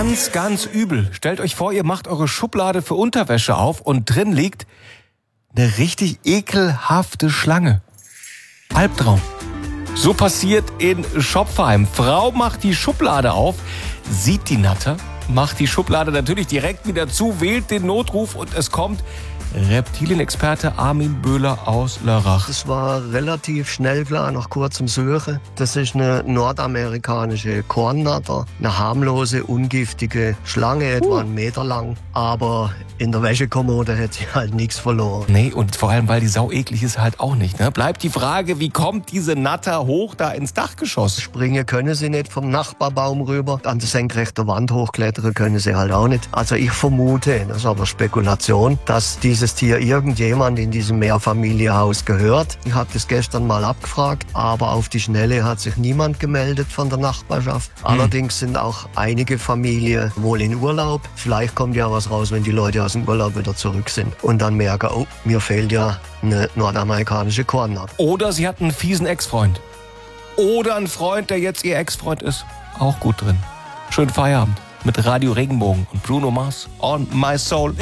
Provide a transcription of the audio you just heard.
Ganz, ganz übel. Stellt euch vor, ihr macht eure Schublade für Unterwäsche auf und drin liegt eine richtig ekelhafte Schlange. Albtraum. So passiert in Schopfheim. Frau macht die Schublade auf, sieht die Natter, macht die Schublade natürlich direkt wieder zu, wählt den Notruf und es kommt Reptilienexperte Armin Böhler aus Lörrach. Das war relativ schnell klar, nach kurzem Suchen. Das ist eine nordamerikanische Kornnatter, eine harmlose, ungiftige Schlange, etwa 1 Meter lang. Aber in der Wäschekommode hat sie halt nichts verloren. Nee, und vor allem, weil die Sau eklig ist, halt auch nicht. Ne? Bleibt die Frage, wie kommt diese Natter hoch da ins Dachgeschoss? Springen können sie nicht vom Nachbarbaum rüber. An der senkrechten Wand hochklettern können sie halt auch nicht. Also ich vermute, das ist aber Spekulation, dass dieses Tier irgendjemand in diesem Mehrfamilienhaus gehört. Ich habe das gestern mal abgefragt, aber auf die Schnelle hat sich niemand gemeldet von der Nachbarschaft. Allerdings sind auch einige Familien wohl in Urlaub. Vielleicht kommt ja was raus, wenn die Leute aus dem Urlaub wieder zurück sind und dann merken, oh, mir fehlt ja eine nordamerikanische Kornnatter. Oder sie hat einen fiesen Ex-Freund. Oder einen Freund, der jetzt ihr Ex-Freund ist. Auch gut drin. Schönen Feierabend mit Radio Regenbogen und Bruno Mars on my soul.